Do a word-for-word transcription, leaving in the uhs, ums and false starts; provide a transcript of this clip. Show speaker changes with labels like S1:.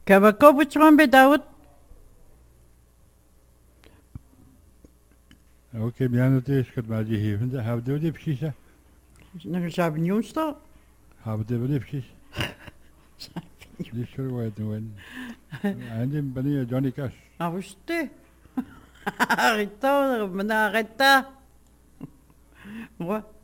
S1: Kabakobutman bedaout.
S2: Ok, bien noté ce que tu m'as dit. Have de lipjes, hè?
S1: Dan zou je niet staan.
S2: Have de lipjes. Dit soort wat doen. En dan ben je Johnny Cash.
S1: Ah, vous savez. Arrête-toi, arrête-toi. Moi.